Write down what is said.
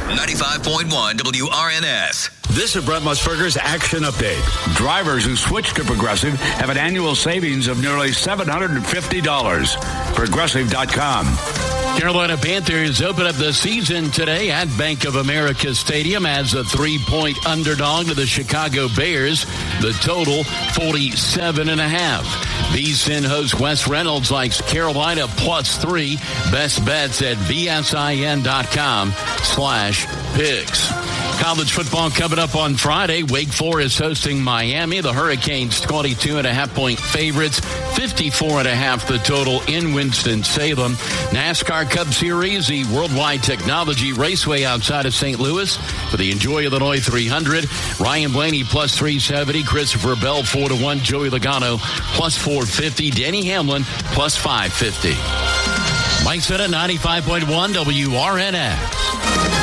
95.1 WRNS. This is Brent Musburger's Action Update. Drivers who switch to Progressive have an annual savings of nearly $750. Progressive.com. Carolina Panthers open up the season today at Bank of America Stadium as a 3-point underdog to the Chicago Bears. The total, 47.5. VSiN host Wes Reynolds likes Carolina +3. Best bets at VSIN.com/picks. College football coming up on Friday. Wake Forest hosting Miami. The Hurricanes 22.5-point favorites. 54.5 the total in Winston-Salem. NASCAR Cup Series, the Worldwide Technology Raceway outside of St. Louis for the Enjoy Illinois 300. Ryan Blaney +370. Christopher Bell 4-1. Joey Logano +450. Denny Hamlin +550. Mike Senna, 95.1 WRNS.